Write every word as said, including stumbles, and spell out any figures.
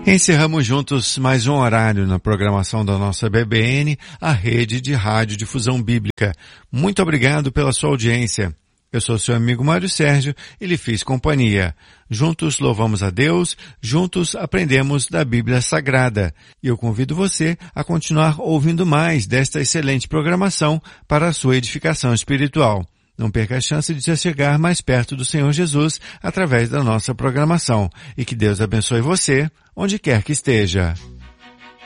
Encerramos juntos mais um horário na programação da nossa B B N, a rede de radiodifusão bíblica. Muito obrigado pela sua audiência. Eu sou seu amigo Mário Sérgio e lhe fiz companhia. Juntos louvamos a Deus, juntos aprendemos da Bíblia Sagrada. E eu convido você a continuar ouvindo mais desta excelente programação para a sua edificação espiritual. Não perca a chance de se chegar mais perto do Senhor Jesus através da nossa programação. E que Deus abençoe você, onde quer que esteja.